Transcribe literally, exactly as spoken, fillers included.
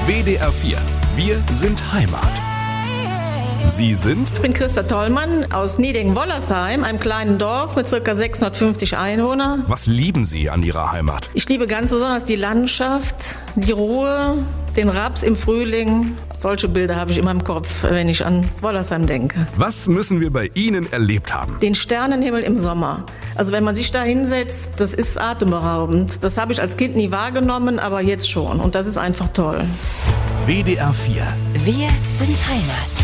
W D R vier. Wir sind Heimat. Sie sind? Ich bin Christa Tollmann aus Niedingen-Wollersheim, einem kleinen Dorf mit ca. sechshundertfünfzig Einwohnern. Was lieben Sie an Ihrer Heimat? Ich liebe ganz besonders die Landschaft, die Ruhe, den Raps im Frühling. Solche Bilder habe ich immer im Kopf, wenn ich an Wollersheim denke. Was müssen wir bei Ihnen erlebt haben? Den Sternenhimmel im Sommer. Also wenn man sich da hinsetzt, das ist atemberaubend. Das habe ich als Kind nie wahrgenommen, aber jetzt schon. Und das ist einfach toll. W D R vier. Wir sind Heimat.